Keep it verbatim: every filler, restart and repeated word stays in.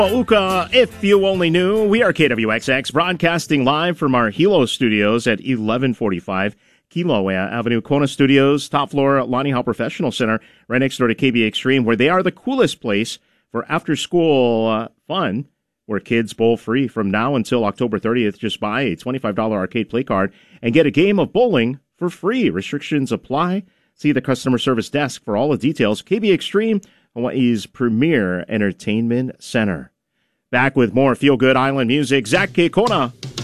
Uka, if you only knew, we are K W X X, broadcasting live from our Hilo studios at eleven forty-five Kilo Avenue, Kona Studios, top floor, Lonnie Howe Professional Center, right next door to K B Extreme, where they are the coolest place for after-school uh, fun, where kids bowl free from now until October thirtieth. Just buy a twenty-five dollars arcade play card and get a game of bowling for free. Restrictions apply. See the customer service desk for all the details. K B Extreme, Hawaii's premier entertainment center. Back with more feel-good island music. Zach K. Kona.